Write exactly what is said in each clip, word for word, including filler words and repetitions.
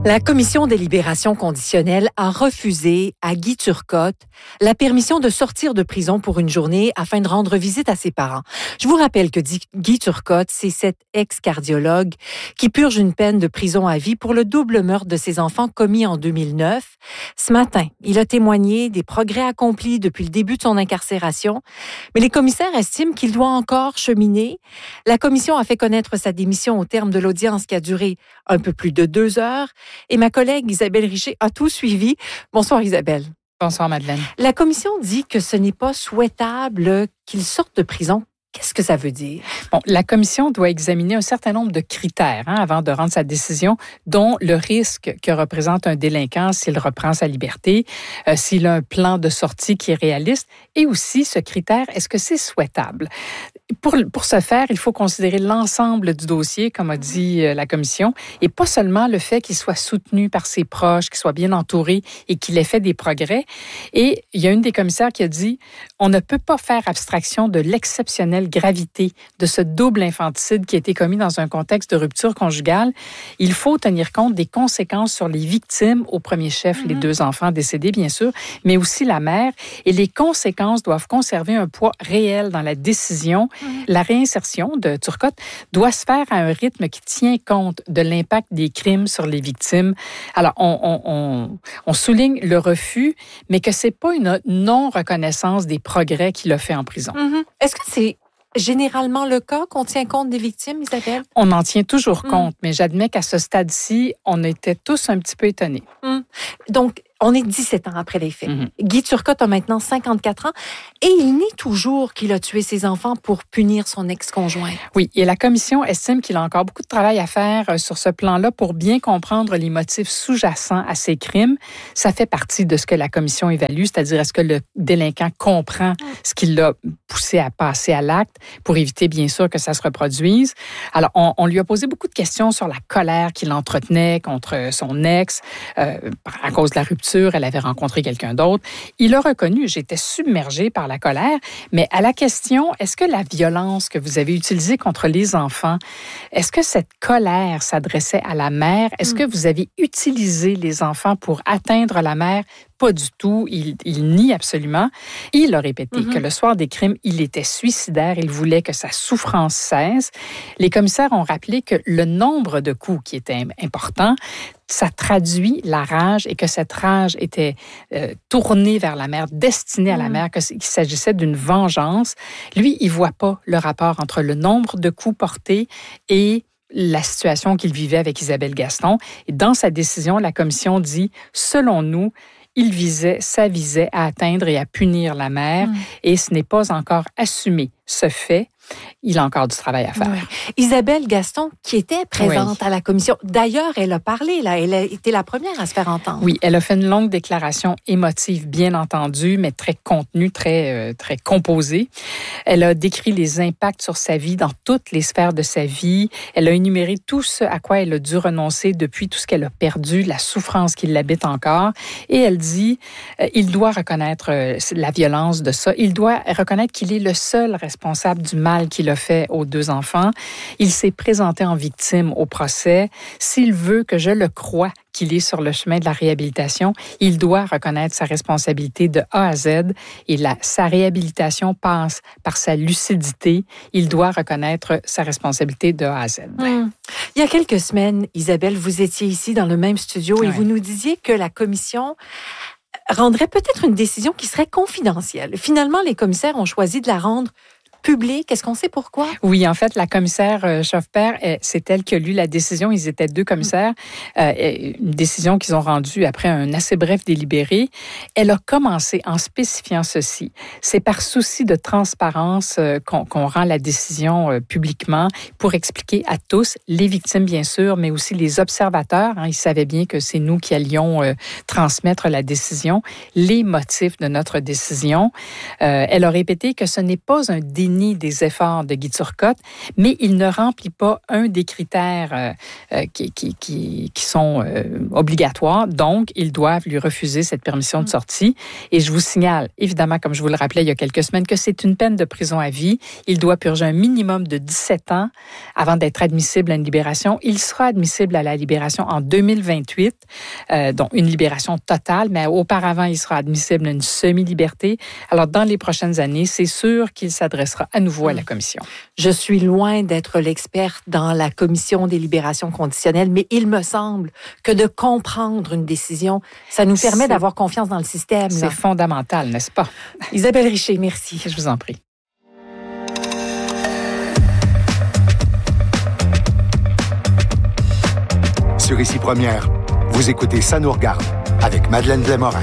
La Commission des libérations conditionnelles a refusé à Guy Turcotte la permission de sortir de prison pour une journée afin de rendre visite à ses parents. Je vous rappelle que Guy Turcotte, c'est cet ex-cardiologue qui purge une peine de prison à vie pour le double meurtre de ses enfants commis en deux mille neuf. Ce matin, il a témoigné des progrès accomplis depuis le début de son incarcération, mais les commissaires estiment qu'il doit encore cheminer. La commission a fait connaître sa démission au terme de l'audience qui a duré un peu plus de deux heures. Et ma collègue Isabelle Richer a tout suivi. Bonsoir Isabelle. Bonsoir Madeleine. La commission dit que ce n'est pas souhaitable qu'il sorte de prison. Qu'est-ce que ça veut dire? Bon, la commission doit examiner un certain nombre de critères hein, avant de rendre sa décision, dont le risque que représente un délinquant s'il reprend sa liberté, euh, s'il a un plan de sortie qui est réaliste, et aussi ce critère, est-ce que c'est souhaitable? Pour, pour ce faire, il faut considérer l'ensemble du dossier, comme a dit euh, la commission, et pas seulement le fait qu'il soit soutenu par ses proches, qu'il soit bien entouré et qu'il ait fait des progrès. Et il y a une des commissaires qui a dit, on ne peut pas faire abstraction de l'exceptionnelle gravité de ce double infanticide qui a été commis dans un contexte de rupture conjugale. Il faut tenir compte des conséquences sur les victimes, au premier chef, mm-hmm. les deux enfants décédés, bien sûr, mais aussi la mère. Et les conséquences doivent conserver un poids réel dans la décision. Mm-hmm. La réinsertion de Turcotte doit se faire à un rythme qui tient compte de l'impact des crimes sur les victimes. Alors, on, on, on, on souligne le refus, mais que c'est pas une non-reconnaissance des progrès qu'il a fait en prison. Mm-hmm. Est-ce que c'est généralement le cas qu'on tient compte des victimes, Isabelle? On en tient toujours mmh. compte, mais j'admets qu'à ce stade-ci, on était tous un petit peu étonnés. Mmh. Donc, on est dix-sept ans après les faits. Mmh. Guy Turcotte a maintenant cinquante-quatre ans et il nie toujours qu'il a tué ses enfants pour punir son ex-conjoint. Oui, et la commission estime qu'il a encore beaucoup de travail à faire sur ce plan-là pour bien comprendre les motifs sous-jacents à ces crimes. Ça fait partie de ce que la commission évalue, c'est-à-dire est-ce que le délinquant comprend mmh. ce qui l'a poussé à passer à l'acte pour éviter, bien sûr, que ça se reproduise. Alors, on, on lui a posé beaucoup de questions sur la colère qu'il entretenait contre son ex euh, à cause de la rupture. Elle avait rencontré quelqu'un d'autre. Il a reconnu, j'étais submergée par la colère, mais à la question, est-ce que la violence que vous avez utilisée contre les enfants, est-ce que cette colère s'adressait à la mère? Est-ce mm. que vous avez utilisé les enfants pour atteindre la mère? Pas du tout. Il, il nie absolument. Il a répété mm-hmm. que le soir des crimes, il était suicidaire. Il voulait que sa souffrance cesse. Les commissaires ont rappelé que le nombre de coups qui était important, ça traduit la rage et que cette rage était euh, tournée vers la mère, destinée à la mère, que, qu'il s'agissait d'une vengeance. Lui, il ne voit pas le rapport entre le nombre de coups portés et la situation qu'il vivait avec Isabelle Gaston. Et dans sa décision, la commission dit, selon nous, il visait, ça visait à atteindre et à punir la mère mmh. et ce n'est pas encore assumé. Ce fait, il a encore du travail à faire. Oui. Isabelle Gaston, qui était présente oui. à la commission, d'ailleurs, elle a parlé, là, elle a été la première à se faire entendre. Oui, elle a fait une longue déclaration émotive, bien entendu, mais très contenue, très, euh, très composée. Elle a décrit les impacts sur sa vie dans toutes les sphères de sa vie. Elle a énuméré tout ce à quoi elle a dû renoncer depuis tout ce qu'elle a perdu, la souffrance qui l'habite encore. Et elle dit, euh, il doit reconnaître euh, la violence de ça. Il doit reconnaître qu'il est le seul responsable du mal qu'il a fait aux deux enfants. Il s'est présenté en victime au procès. S'il veut que je le croie qu'il est sur le chemin de la réhabilitation, il doit reconnaître sa responsabilité de A à Z et la, sa réhabilitation passe par sa lucidité. Il doit reconnaître sa responsabilité de A à Z. Mmh. Il y a quelques semaines, Isabelle, vous étiez ici dans le même studio ouais. et vous nous disiez que la commission rendrait peut-être une décision qui serait confidentielle. Finalement, les commissaires ont choisi de la rendre public. Est-ce qu'on sait pourquoi? Oui, en fait, la commissaire euh, Schoffer, euh, c'est elle qui a lu la décision. Ils étaient deux commissaires. Euh, une décision qu'ils ont rendue après un assez bref délibéré. Elle a commencé en spécifiant ceci. C'est par souci de transparence euh, qu'on, qu'on rend la décision euh, publiquement pour expliquer à tous, les victimes bien sûr, mais aussi les observateurs. Hein, ils savaient bien que c'est nous qui allions euh, transmettre la décision, les motifs de notre décision. Euh, elle a répété que ce n'est pas un déni béni des efforts de Guy Turcotte, mais il ne remplit pas un des critères euh, euh, qui, qui, qui, qui sont euh, obligatoires. Donc, ils doivent lui refuser cette permission de sortie. Et je vous signale, évidemment, comme je vous le rappelais il y a quelques semaines, que c'est une peine de prison à vie. Il doit purger un minimum de dix-sept ans avant d'être admissible à une libération. Il sera admissible à la libération en deux mille vingt-huit, euh, donc une libération totale, mais auparavant, il sera admissible à une semi-liberté. Alors, dans les prochaines années, c'est sûr qu'il s'adressera à nouveau à la commission. Je suis loin d'être l'experte dans la commission des libérations conditionnelles, mais il me semble que de comprendre une décision, ça nous permet c'est, d'avoir confiance dans le système. C'est là. fondamental, n'est-ce pas? Isabelle Richer, merci. Je vous en prie. Sur Ici Première, vous écoutez Ça nous regarde avec Madeleine Blais-Morin.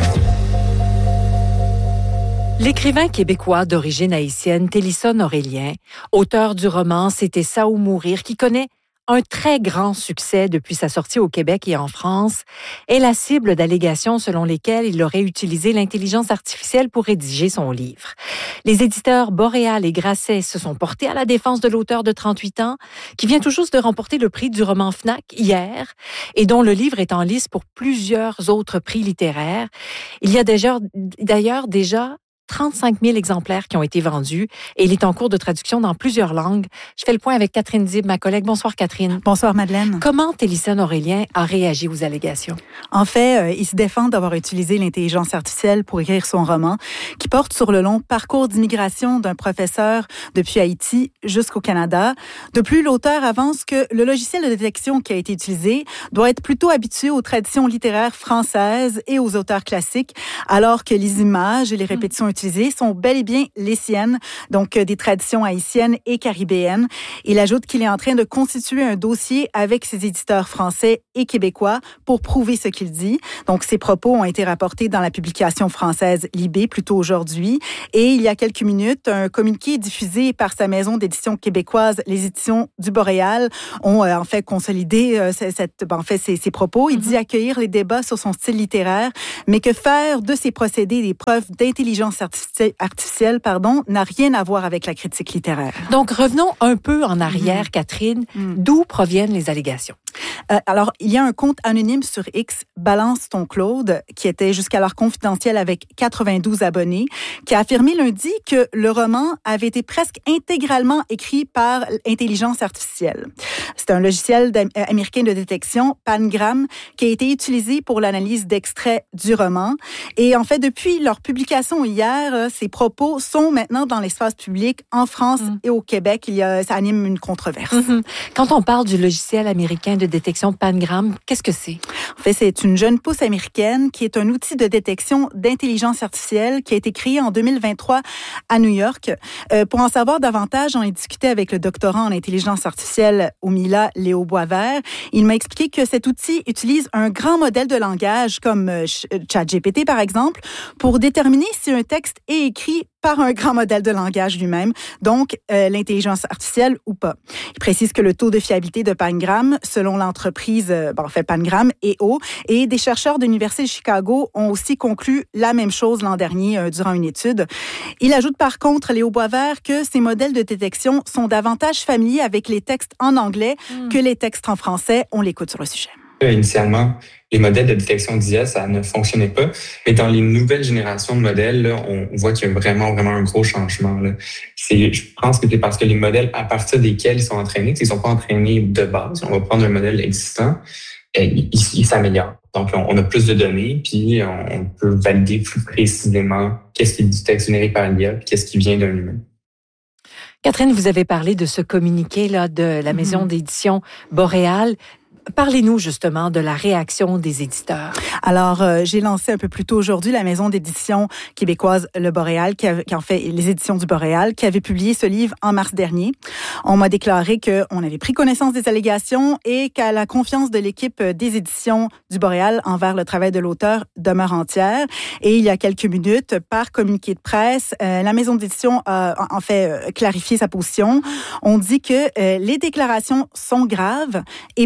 L'écrivain québécois d'origine haïtienne Télisson Aurélien, auteur du roman C'était ça ou mourir, qui connaît un très grand succès depuis sa sortie au Québec et en France, est la cible d'allégations selon lesquelles il aurait utilisé l'intelligence artificielle pour rédiger son livre. Les éditeurs Boréal et Grasset se sont portés à la défense de l'auteur de trente-huit ans, qui vient tout juste de remporter le prix du roman F N A C hier et dont le livre est en lice pour plusieurs autres prix littéraires. Il y a déjà, d'ailleurs déjà trente-cinq mille exemplaires qui ont été vendus et il est en cours de traduction dans plusieurs langues. Je fais le point avec Catherine Dib, ma collègue. Bonsoir, Catherine. Bonsoir, Madeleine. Comment Télisson Aurélien a réagi aux allégations? En fait, euh, il se défend d'avoir utilisé l'intelligence artificielle pour écrire son roman, qui porte sur le long parcours d'immigration d'un professeur depuis Haïti jusqu'au Canada. De plus, l'auteur avance que le logiciel de détection qui a été utilisé doit être plutôt habitué aux traditions littéraires françaises et aux auteurs classiques, alors que les images et les répétitions utilisées sont bel et bien les siennes, donc des traditions haïtiennes et caribéennes. Il ajoute qu'il est en train de constituer un dossier avec ses éditeurs français et québécois pour prouver ce qu'il dit. Donc, ses propos ont été rapportés dans la publication française Libé plus tôt aujourd'hui. Et il y a quelques minutes, un communiqué diffusé par sa maison d'édition québécoise, les éditions du Boréal, ont euh, en fait consolidé euh, cette, ben, en fait, ses, ses propos. Il mm-hmm. dit accueillir les débats sur son style littéraire, mais que faire de ces procédés des preuves d'intelligence artificielle, pardon, n'a rien à voir avec la critique littéraire. Donc, revenons un peu en arrière, mmh. Catherine. Mmh. D'où proviennent les allégations? Euh, alors, il y a un compte anonyme sur X, Balance ton Claude, qui était jusqu'alors confidentiel avec quatre-vingt-douze abonnés, qui a affirmé lundi que le roman avait été presque intégralement écrit par intelligence artificielle. C'est un logiciel américain de détection, Pangram, qui a été utilisé pour l'analyse d'extraits du roman. Et en fait, depuis leur publication hier, ces propos sont maintenant dans l'espace public en France mmh. et au Québec. Il y a, ça anime une controverse. Mmh. Quand on parle du logiciel américain de détection Pangram, qu'est-ce que c'est? En fait, c'est une jeune pousse américaine qui est un outil de détection d'intelligence artificielle qui a été créé en deux mille vingt-trois à New York. Euh, pour en savoir davantage, on a discuté avec le doctorant en intelligence artificielle au Mila, Léo Boisvert. Il m'a expliqué que cet outil utilise un grand modèle de langage comme euh, ChatGPT, par exemple, pour déterminer si un texte est écrit par un grand modèle de langage lui-même, donc euh, l'intelligence artificielle ou pas. Il précise que le taux de fiabilité de Pangram, selon l'entreprise, euh, bon, en fait Pangram, est haut, et des chercheurs de l'Université de Chicago ont aussi conclu la même chose l'an dernier euh, durant une étude. Il ajoute par contre, Léo Boisvert, que ces modèles de détection sont davantage familiers avec les textes en anglais mmh. que les textes en français. On l'écoute sur le sujet. Initialement, les modèles de détection d'I A, ça ne fonctionnait pas. Mais dans les nouvelles générations de modèles, là, on voit qu'il y a vraiment, vraiment un gros changement. Là. C'est, je pense que c'est parce que les modèles à partir desquels ils sont entraînés, ils ne sont pas entraînés de base. On va prendre un modèle existant, et il, il s'améliore. Donc, on, on a plus de données, puis on, on peut valider plus précisément qu'est-ce qui est du texte généré par l'I A, puis qu'est-ce qui vient d'un humain. Catherine, vous avez parlé de ce communiqué-là de la maison mm-hmm. d'édition Boréal. Parlez-nous justement de la réaction des éditeurs. Alors, euh, j'ai lancé un peu plus tôt aujourd'hui la maison d'édition québécoise Le Boréal, qui, a, qui en fait les éditions du Boréal, qui avait publié ce livre en mars dernier. On m'a déclaré qu'on avait pris connaissance des allégations et qu'à la confiance de l'équipe des éditions du Boréal envers le travail de l'auteur demeure entière. Et il y a quelques minutes, par communiqué de presse, euh, la maison d'édition a en fait euh, clarifié sa position. On dit que euh, les déclarations sont graves et portent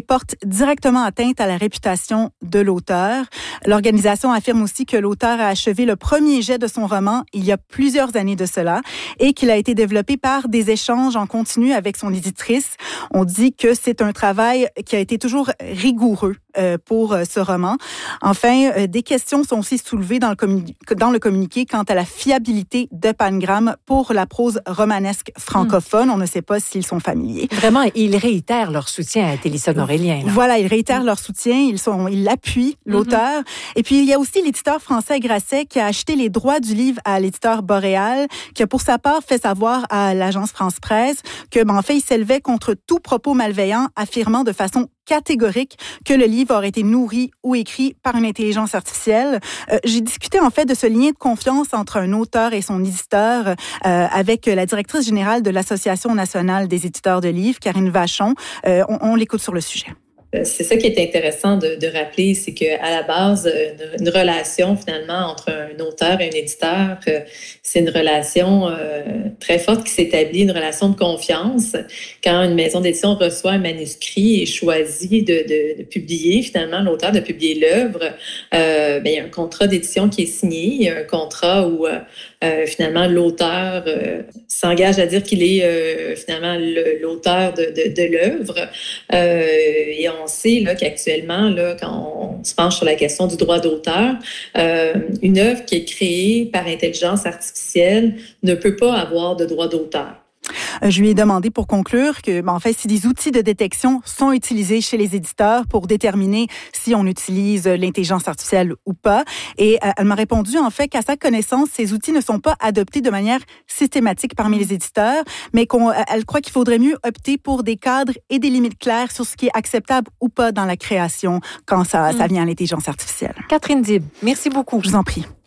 directement atteinte à la réputation de l'auteur. L'organisation affirme aussi que l'auteur a achevé le premier jet de son roman il y a plusieurs années de cela et qu'il a été développé par des échanges en continu avec son éditrice. On dit que c'est un travail qui a été toujours rigoureux euh, pour euh, ce roman. Enfin, euh, des questions sont aussi soulevées dans le, communi- dans le communiqué quant à la fiabilité de Pangram pour la prose romanesque francophone. Mmh. On ne sait pas s'ils sont familiers. Vraiment, ils réitèrent leur soutien à Télésphone Aurélien. Là. Voilà, ils réitèrent mmh. leur soutien, ils sont, ils appuient mmh. l'auteur. Et puis, il y a aussi l'éditeur français Grasset qui a acheté les droits du livre à l'éditeur Boréal, qui a pour sa part fait savoir à l'agence France-Presse que, ben, en fait, il s'élevait contre tout propos malveillant, affirmant de façon catégorique que le livre aurait été nourri ou écrit par une intelligence artificielle. Euh, j'ai discuté en fait de ce lien de confiance entre un auteur et son éditeur euh, avec la directrice générale de l'Association nationale des éditeurs de livres, Karine Vachon. Euh, on, on l'écoute sur le sujet. C'est ça qui est intéressant de, de rappeler, c'est qu'à la base, une, une relation finalement entre un auteur et un éditeur, c'est une relation euh, très forte qui s'établit, une relation de confiance. Quand une maison d'édition reçoit un manuscrit et choisit de, de, de publier, finalement, l'auteur de publier l'œuvre, euh, bien, il y a un contrat d'édition qui est signé, il y a un contrat où euh, euh, finalement l'auteur euh, s'engage à dire qu'il est euh, finalement le, l'auteur de, de, de l'œuvre. Euh, et on On sait là, qu'actuellement, là, quand on se penche sur la question du droit d'auteur, euh, une œuvre qui est créée par intelligence artificielle ne peut pas avoir de droit d'auteur. Je lui ai demandé pour conclure que, ben, en fait, si des outils de détection sont utilisés chez les éditeurs pour déterminer si on utilise l'intelligence artificielle ou pas. Et euh, elle m'a répondu, en fait, qu'à sa connaissance, ces outils ne sont pas adoptés de manière systématique parmi les éditeurs, mais qu'elle croit qu'il faudrait mieux opter pour des cadres et des limites claires sur ce qui est acceptable ou pas dans la création quand ça, mmh. ça vient à l'intelligence artificielle. Catherine Dib, merci beaucoup. Je vous en prie.